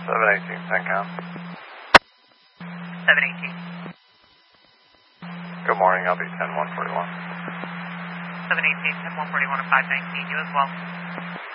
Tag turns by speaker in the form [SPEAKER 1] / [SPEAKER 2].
[SPEAKER 1] 718, CENTCOM.
[SPEAKER 2] 718.
[SPEAKER 1] Good morning, I'll be 10141.
[SPEAKER 2] 718, 141 and 519, you as well.